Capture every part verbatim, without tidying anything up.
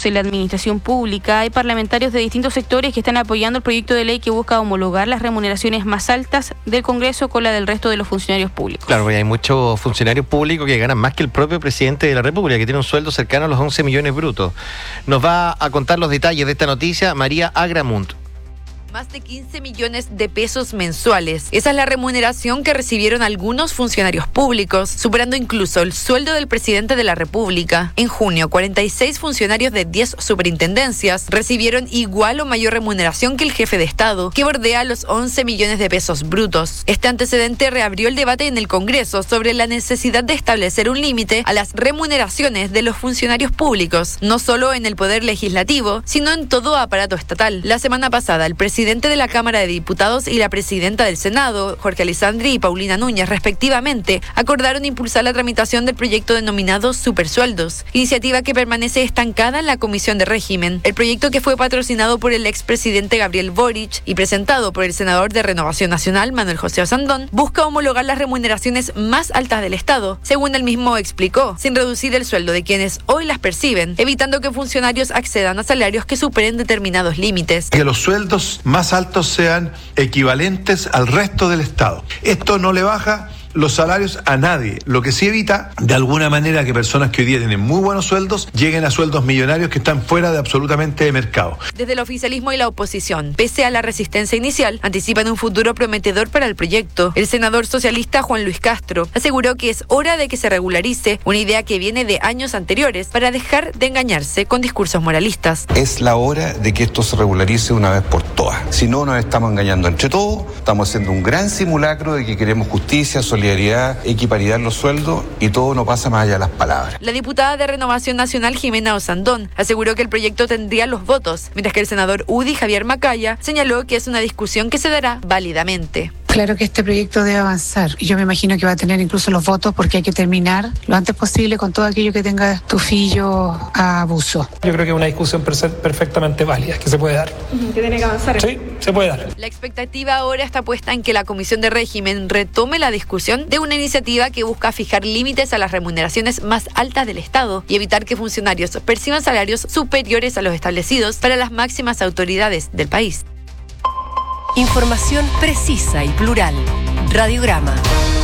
cargos en la administración pública. Hay parlamentarios de distintos sectores que están apoyando el proyecto de ley que busca homologar las remuneraciones más altas del Congreso con la del resto de los funcionarios públicos. Claro, porque hay muchos funcionarios públicos que ganan más que el propio presidente de la República, que tiene un sueldo cercano a los once millones brutos. Nos va a contar los detalles de esta noticia María Agramunt. Más de quince millones de pesos mensuales. Esa es la remuneración que recibieron algunos funcionarios públicos, superando incluso el sueldo del presidente de la República. En junio, cuarenta y seis funcionarios de diez superintendencias recibieron igual o mayor remuneración que el jefe de Estado, que bordea los once millones de pesos brutos. Este antecedente reabrió el debate en el Congreso sobre la necesidad de establecer un límite a las remuneraciones de los funcionarios públicos, no solo en el Poder Legislativo, sino en todo aparato estatal. La semana pasada, el presidente El presidente de la Cámara de Diputados y la presidenta del Senado, Jorge Alessandri y Paulina Núñez, respectivamente, acordaron impulsar la tramitación del proyecto denominado Supersueldos, iniciativa que permanece estancada en la Comisión de Régimen. El proyecto, que fue patrocinado por el expresidente Gabriel Boric y presentado por el senador de Renovación Nacional, Manuel José Osandón, busca homologar las remuneraciones más altas del Estado, según él mismo explicó, sin reducir el sueldo de quienes hoy las perciben, evitando que funcionarios accedan a salarios que superen determinados límites. Que los sueldos más altos sean equivalentes al resto del Estado. Esto no le baja los salarios a nadie, lo que sí evita de alguna manera que personas que hoy día tienen muy buenos sueldos lleguen a sueldos millonarios que están fuera de absolutamente de mercado. Desde el oficialismo y la oposición, pese a la resistencia inicial, anticipan un futuro prometedor para el proyecto. El senador socialista Juan Luis Castro aseguró que es hora de que se regularice una idea que viene de años anteriores para dejar de engañarse con discursos moralistas. Es la hora de que esto se regularice una vez por todas. Si no, nos estamos engañando entre todos, estamos haciendo un gran simulacro de que queremos justicia, solidaridad, equiparidad en los sueldos, y todo no pasa más allá de las palabras. La diputada de Renovación Nacional, Jimena Osandón, aseguró que el proyecto tendría los votos, mientras que el senador U D I, Javier Macaya, señaló que es una discusión que se dará válidamente. Claro que este proyecto debe avanzar y yo me imagino que va a tener incluso los votos, porque hay que terminar lo antes posible con todo aquello que tenga tufillo a abuso. Yo creo que es una discusión perfectamente válida, que se puede dar. Que tiene que avanzar. Sí, se puede dar. La expectativa ahora está puesta en que la Comisión de Régimen retome la discusión de una iniciativa que busca fijar límites a las remuneraciones más altas del Estado y evitar que funcionarios perciban salarios superiores a los establecidos para las máximas autoridades del país. Información precisa y plural. Radiograma.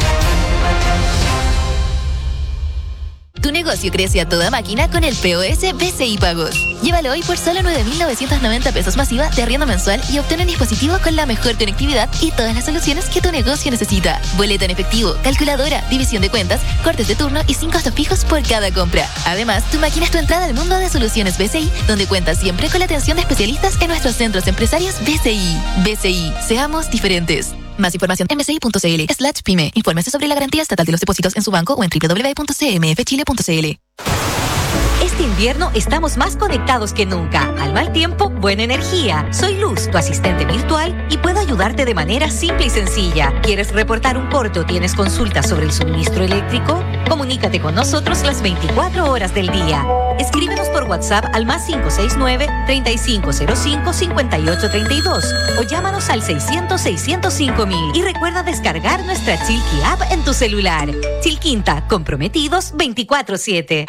Tu negocio crece a toda máquina con el P O S B C I Pagos. Llévalo hoy por solo nueve mil novecientos noventa pesos masiva de arriendo mensual y obtén un dispositivo con la mejor conectividad y todas las soluciones que tu negocio necesita. Boleta en efectivo, calculadora, división de cuentas, cortes de turno y sin costos fijos por cada compra. Además, tu máquina es tu entrada al mundo de soluciones B C I, donde cuentas siempre con la atención de especialistas en nuestros centros empresarios B C I. B C I, seamos diferentes. Más información en bci.cl slash pyme. Infórmese sobre la garantía estatal de los depósitos en su banco o en doble u doble u doble u punto c m f chile punto c l. Este invierno estamos más conectados que nunca. Al mal tiempo, buena energía. Soy Luz, tu asistente virtual, y puedo ayudarte de manera simple y sencilla. ¿Quieres reportar un corte o tienes consultas sobre el suministro eléctrico? Comunícate con nosotros las veinticuatro horas del día. Escríbenos por WhatsApp al más cinco seis nueve, treinta y cinco cero cinco, cincuenta y ocho treinta y dos o llámanos al seiscientos, seiscientos cinco mil y recuerda descargar nuestra Chilqui app en tu celular. Chilquinta, comprometidos veinticuatro siete.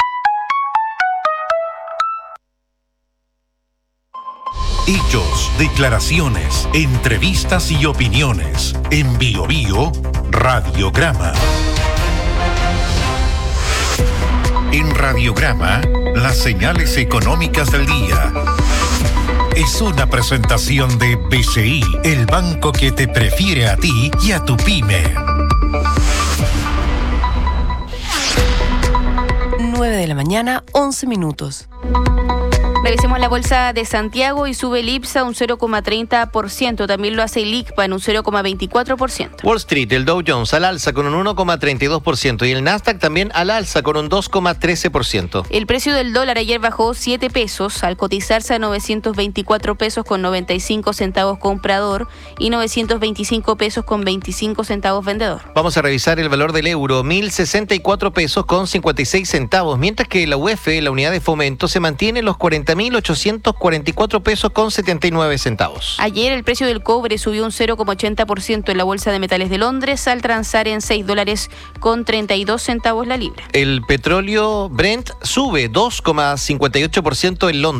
Hechos, declaraciones, entrevistas y opiniones. En Bio Bio, Radiograma. En Radiograma, las señales económicas del día. Es una presentación de B C I, el banco que te prefiere a ti y a tu pyme. nueve de la mañana, once minutos. Revisemos la bolsa de Santiago y sube el IPSA un cero coma treinta por ciento. También lo hace el I C P A en un cero coma veinticuatro por ciento. Wall Street, el Dow Jones al alza con un uno coma treinta y dos por ciento y el Nasdaq también al alza con un dos coma trece por ciento. El precio del dólar ayer bajó siete pesos al cotizarse a novecientos veinticuatro pesos con noventa y cinco centavos comprador y novecientos veinticinco pesos con veinticinco centavos vendedor. Vamos a revisar el valor del euro, mil sesenta y cuatro pesos con cincuenta y seis centavos, mientras que la U E F, la unidad de fomento, se mantiene en los cuarenta mil ochocientos cuarenta y cuatro pesos con setenta y nueve centavos. Ayer el precio del cobre subió un cero coma ochenta por ciento en la Bolsa de Metales de Londres al transar en seis dólares con treinta y dos centavos la libra. El petróleo Brent sube dos coma cincuenta y ocho por ciento en Londres.